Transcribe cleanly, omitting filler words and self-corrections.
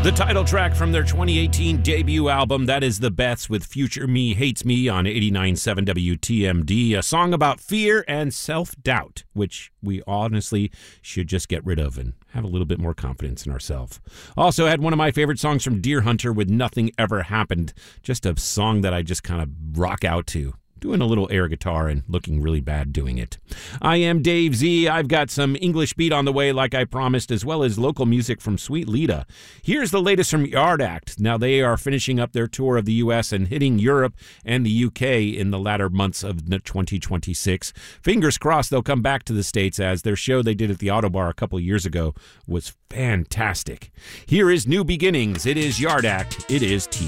The title track from their 2018 debut album, that is The Beths with Future Me Hates Me on 89.7 WTMD, a song about fear and self-doubt, which we honestly should just get rid of and have a little bit more confidence in ourselves. Also had one of my favorite songs from Deer Hunter with Nothing Ever Happened, just a song that I just kind of rock out to. Doing a little air guitar and looking really bad doing it. I am Dave Z. I've got some English beat on the way like I promised, as well as local music from Sweet Lita. Here's the latest from Yard Act. Now they are finishing up their tour of the U.S. and hitting Europe and the U.K. in the latter months of 2026. Fingers crossed they'll come back to the States, as their show they did at the Autobar a couple years ago was fantastic. Here is New Beginnings. It is Yard Act. It is TV.